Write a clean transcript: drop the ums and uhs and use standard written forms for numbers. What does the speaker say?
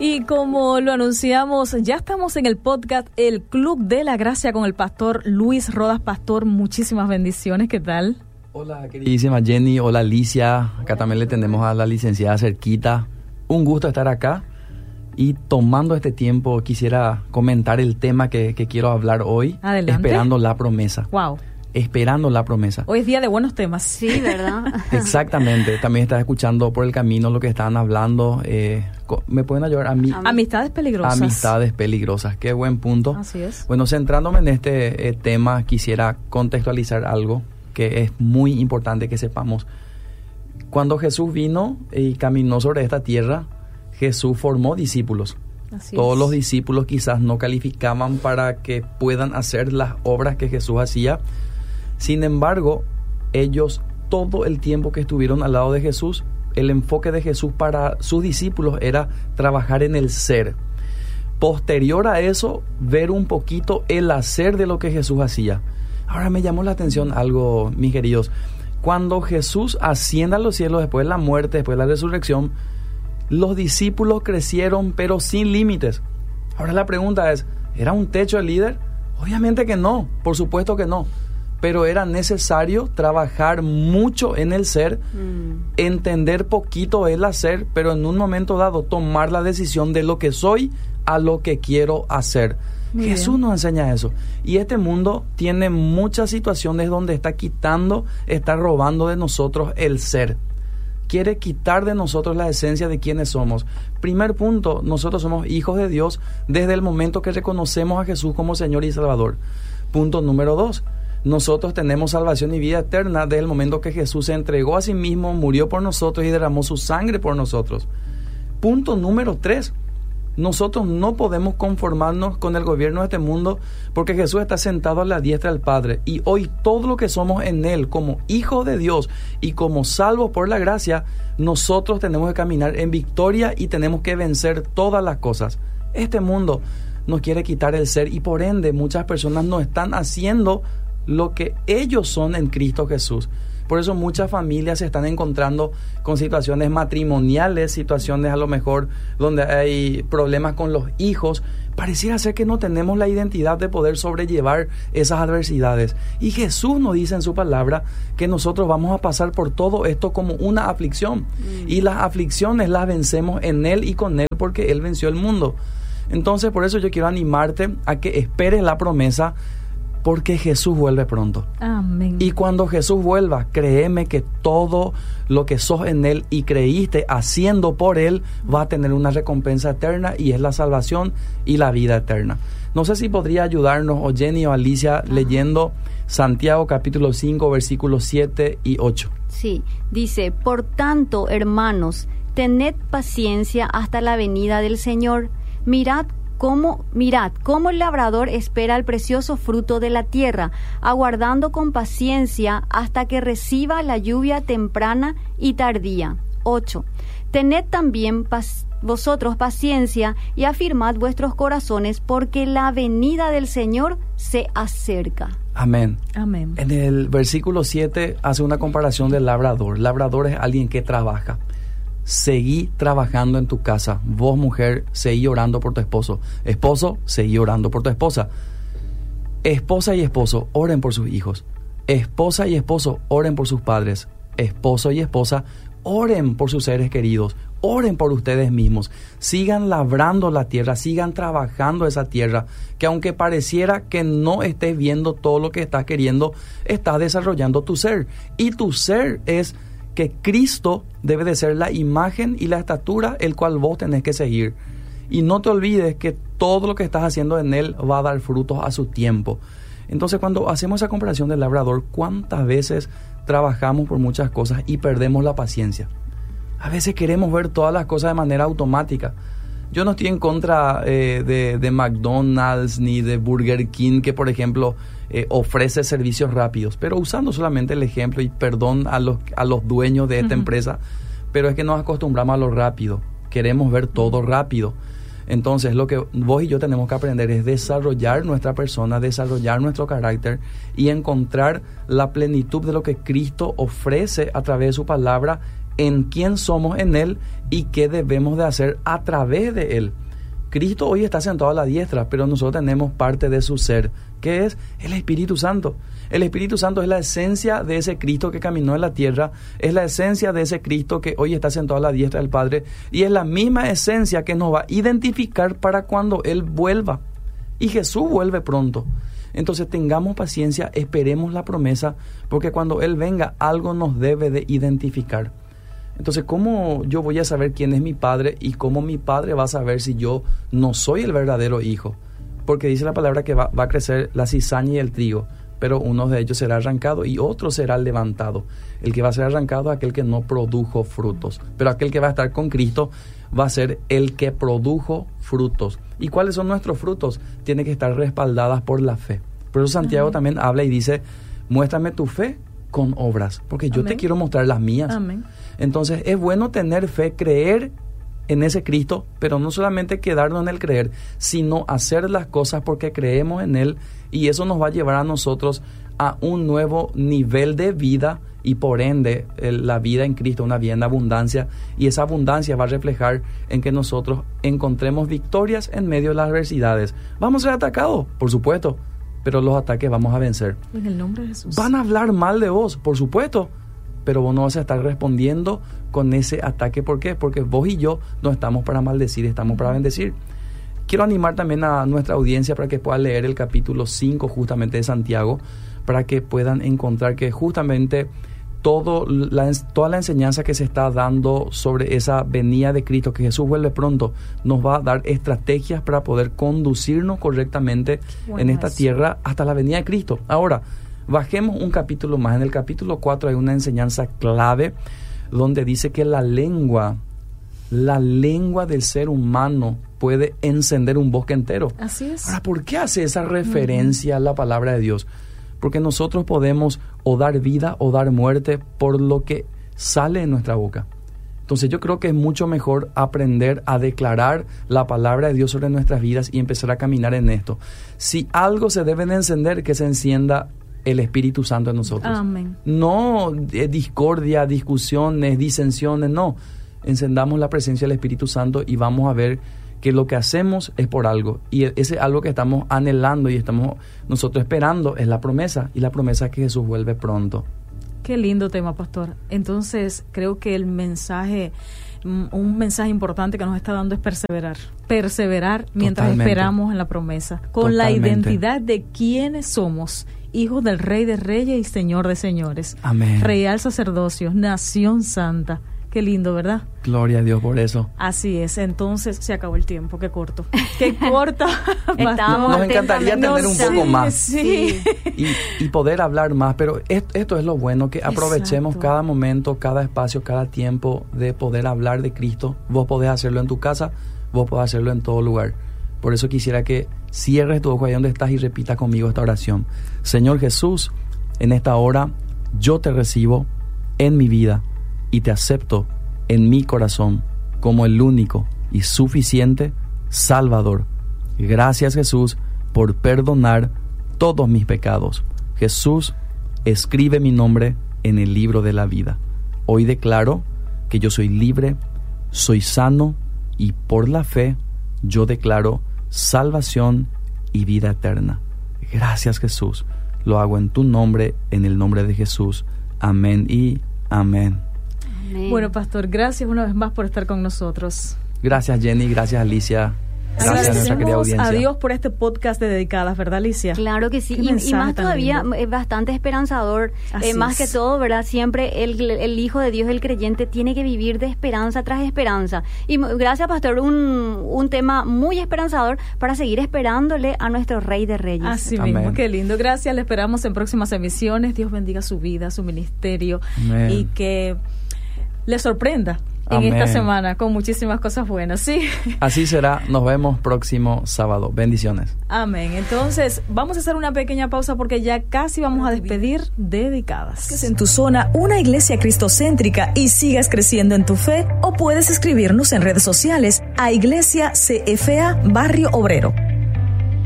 Y como lo anunciamos, ya estamos en el podcast El Club de la Gracia con el pastor Luis Rodas. Pastor, muchísimas bendiciones, ¿qué tal? Hola, queridísima Jenny, hola Alicia, acá también le tenemos a la licenciada cerquita. Un gusto estar acá y tomando este tiempo quisiera comentar el tema que quiero hablar hoy. Adelante. Esperando la promesa. Wow. Esperando la promesa. Hoy es día de buenos temas. Sí, ¿verdad? Exactamente. También estás escuchando por el camino lo que estaban hablando. ¿Me pueden ayudar a mí? Amistades peligrosas. Amistades peligrosas. Qué buen punto. Así es. Bueno, centrándome en este tema, quisiera contextualizar algo que es muy importante que sepamos. Cuando Jesús vino y caminó sobre esta tierra, Jesús formó discípulos. Así Todos es. los discípulos quizás no calificaban para que puedan hacer las obras que Jesús hacía. Sin embargo, ellos todo el tiempo que estuvieron al lado de Jesús, el enfoque de Jesús para sus discípulos era trabajar en el ser. Posterior a eso, ver un poquito el hacer de lo que Jesús hacía. Ahora me llamó la atención algo, mis queridos. Cuando Jesús asciende a los cielos después de la muerte, después de la resurrección, los discípulos crecieron pero sin límites. Ahora la pregunta es, ¿era un techo el líder? Obviamente que no, por supuesto que no. Pero era necesario trabajar mucho en el ser, entender poquito el hacer, pero en un momento dado tomar la decisión de lo que soy a lo que quiero hacer. Muy Jesús bien. nos enseña eso. Y este mundo tiene muchas situaciones donde está quitando, está robando de nosotros el ser. Quiere quitar de nosotros la esencia de quiénes somos. Primer punto, nosotros somos hijos de Dios desde el momento que reconocemos a Jesús como Señor y Salvador. Punto número 2. Nosotros tenemos salvación y vida eterna desde el momento que Jesús se entregó a sí mismo, murió por nosotros y derramó su sangre por nosotros. Punto número 3. Nosotros no podemos conformarnos con el gobierno de este mundo porque Jesús está sentado a la diestra del Padre y hoy todo lo que somos en Él como hijos de Dios y como salvos por la gracia, nosotros tenemos que caminar en victoria y tenemos que vencer todas las cosas. Este mundo nos quiere quitar el ser y por ende muchas personas no están haciendo lo que ellos son en Cristo Jesús. Por eso muchas familias se están encontrando con situaciones matrimoniales, situaciones a lo mejor donde hay problemas con los hijos. Pareciera ser que no tenemos la identidad de poder sobrellevar esas adversidades. Y Jesús nos dice en su palabra que nosotros vamos a pasar por todo esto como una aflicción. Y las aflicciones las vencemos en Él y con Él porque Él venció el mundo. Entonces por eso yo quiero animarte a que esperes la promesa porque Jesús vuelve pronto. Amén. Y cuando Jesús vuelva, créeme que todo lo que sos en Él y creíste haciendo por Él va a tener una recompensa eterna y es la salvación y la vida eterna. No sé si podría ayudarnos o Jenny o Alicia leyendo Santiago capítulo 5 versículos 7 y 8. Sí, dice, por tanto, hermanos, tened paciencia hasta la venida del Señor. Mirad cómo el labrador espera el precioso fruto de la tierra, aguardando con paciencia hasta que reciba la lluvia temprana y tardía. 8. Tened también vosotros paciencia y afirmad vuestros corazones, porque la venida del Señor se acerca. Amén. Amén. En el versículo 7 hace una comparación del labrador. Labrador es alguien que trabaja. Seguí trabajando en tu casa. Vos, mujer, seguí orando por tu esposo. Esposo, seguí orando por tu esposa. Esposa y esposo, oren por sus hijos. Esposa y esposo, oren por sus padres. Esposo y esposa, oren por sus seres queridos. Oren por ustedes mismos. Sigan labrando la tierra, sigan trabajando esa tierra, que aunque pareciera que no estés viendo todo lo que estás queriendo, estás desarrollando tu ser. Y tu ser es que Cristo debe de ser la imagen y la estatura el cual vos tenés que seguir. Y no te olvides que todo lo que estás haciendo en Él va a dar frutos a su tiempo. Entonces, cuando hacemos esa comparación del labrador, ¿cuántas veces trabajamos por muchas cosas y perdemos la paciencia? A veces queremos ver todas las cosas de manera automática. Yo no estoy en contra de McDonald's ni de Burger King, que por ejemplo ofrece servicios rápidos, pero usando solamente el ejemplo, y perdón a los dueños de esta empresa, pero es que nos acostumbramos a lo rápido, queremos ver todo rápido. Entonces lo que vos y yo tenemos que aprender es desarrollar nuestra persona, desarrollar nuestro carácter y encontrar la plenitud de lo que Cristo ofrece a través de su palabra en quién somos en Él y qué debemos de hacer a través de Él. Cristo hoy está sentado a la diestra, pero nosotros tenemos parte de su ser, que es el Espíritu Santo. El Espíritu Santo es la esencia de ese Cristo que caminó en la tierra, es la esencia de ese Cristo que hoy está sentado a la diestra del Padre, y es la misma esencia que nos va a identificar para cuando Él vuelva. Y Jesús vuelve pronto. Entonces tengamos paciencia, esperemos la promesa, porque cuando Él venga, algo nos debe de identificar. Entonces, ¿cómo yo voy a saber quién es mi Padre y cómo mi Padre va a saber si yo no soy el verdadero hijo? Porque dice la palabra que va a crecer la cizaña y el trigo, pero uno de ellos será arrancado y otro será levantado. El que va a ser arrancado es aquel que no produjo frutos, pero aquel que va a estar con Cristo va a ser el que produjo frutos. ¿Y cuáles son nuestros frutos? Tienen que estar respaldadas por la fe. Por eso Santiago también habla y dice, muéstrame tu fe con obras, porque yo te quiero mostrar las mías. Amén. Entonces es bueno tener fe, creer en ese Cristo, pero no solamente quedarnos en el creer, sino hacer las cosas porque creemos en Él, y eso nos va a llevar a nosotros a un nuevo nivel de vida y por ende la vida en Cristo, una vida en abundancia, y esa abundancia va a reflejar en que nosotros encontremos victorias en medio de las adversidades. Vamos a ser atacados, por supuesto, pero los ataques vamos a vencer. En el nombre de Jesús. Van a hablar mal de vos, por supuesto, pero vos no vas a estar respondiendo con ese ataque. ¿Por qué? Porque vos y yo no estamos para maldecir, estamos para bendecir. Quiero animar también a nuestra audiencia para que pueda leer el capítulo 5 justamente de Santiago, para que puedan encontrar que justamente toda la enseñanza que se está dando sobre esa venida de Cristo, que Jesús vuelve pronto, nos va a dar estrategias para poder conducirnos correctamente en esta tierra hasta la venida de Cristo. Ahora, bajemos un capítulo más. En el capítulo 4 hay una enseñanza clave donde dice que la lengua del ser humano puede encender un bosque entero. Así es. Ahora, ¿por qué hace esa referencia a la palabra de Dios? Porque nosotros podemos o dar vida o dar muerte por lo que sale de nuestra boca. Entonces yo creo que es mucho mejor aprender a declarar la palabra de Dios sobre nuestras vidas y empezar a caminar en esto. Si algo se debe de encender, que se encienda el Espíritu Santo en nosotros. Amén. No discordia, discusiones, disensiones, no. Encendamos la presencia del Espíritu Santo y vamos a ver que lo que hacemos es por algo, y ese algo que estamos anhelando y estamos nosotros esperando es la promesa, y la promesa es que Jesús vuelve pronto. Qué lindo tema, pastor. Entonces creo que un mensaje importante que nos está dando es perseverar mientras esperamos en la promesa, con la identidad de quiénes somos, hijos del Rey de Reyes y Señor de Señores. Amén. Real sacerdocio, nación santa. Qué lindo, ¿verdad? Gloria a Dios por eso. Así es. Entonces se acabó el tiempo. Qué corto. Qué corto. Nos encantaría tener un poco más. Sí. Y poder hablar más. Pero esto es lo bueno, que aprovechemos Exacto. cada momento, cada espacio, cada tiempo de poder hablar de Cristo. Vos podés hacerlo en tu casa, vos podés hacerlo en todo lugar. Por eso quisiera que cierres tu ojo ahí donde estás y repitas conmigo esta oración. Señor Jesús, en esta hora yo te recibo en mi vida y te acepto en mi corazón como el único y suficiente Salvador. Gracias, Jesús, por perdonar todos mis pecados. Jesús, escribe mi nombre en el libro de la vida. Hoy declaro que yo soy libre, soy sano, y por la fe yo declaro salvación y vida eterna. Gracias, Jesús. Lo hago en tu nombre, en el nombre de Jesús. Amén y amén. Bueno, pastor, gracias una vez más por estar con nosotros. Gracias, Jenny, gracias, Alicia. Gracias a nuestra querida audiencia. A Dios por este podcast de Dedicadas, ¿verdad, Alicia? Claro que sí, y más todavía es bastante esperanzador. Más que todo, ¿verdad? Siempre el Hijo de Dios, el creyente, tiene que vivir de esperanza tras esperanza. Y gracias, pastor, un tema muy esperanzador para seguir esperándole a nuestro Rey de Reyes. Así Amén. mismo, qué lindo. Gracias, le esperamos en próximas emisiones. Dios bendiga su vida, su ministerio. Amén. Y que le sorprenda en Amén. esta semana con muchísimas cosas buenas, ¿sí? Así será. Nos vemos próximo sábado. Bendiciones. Amén. Entonces, vamos a hacer una pequeña pausa porque ya casi vamos a despedir Dedicadas. Que es en tu zona una iglesia cristocéntrica y sigas creciendo en tu fe, o puedes escribirnos en redes sociales a Iglesia CFA Barrio Obrero.